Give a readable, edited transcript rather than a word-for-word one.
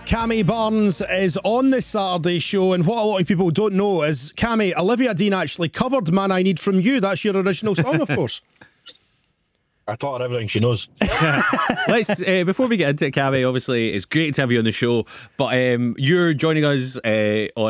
Cammy Barnes is on the Saturday show, and what a lot of people don't know is, Cammy, Olivia Dean actually covered Man I Need From You. That's your original song, of course. I taught her everything she knows. Let's before we get into it, Cammy, obviously it's great to have you on the show, but you're joining us on